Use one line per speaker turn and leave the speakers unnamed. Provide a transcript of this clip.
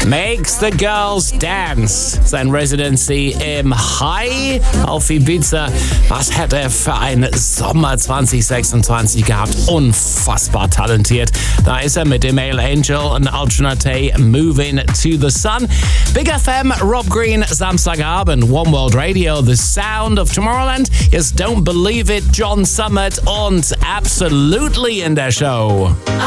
Makes the Girls Dance. Sein Residency im High auf Ibiza. Was hätte er für einen Sommer 2026 gehabt? Unfassbar talentiert. Da ist er mit dem Male Angel und Alternate Moving to the Sun. Big FM, Rob Green, Samstagabend, One World Radio, The Sound of Tomorrowland. Jetzt Don't Believe It, John Summit und Absolutely in der Show.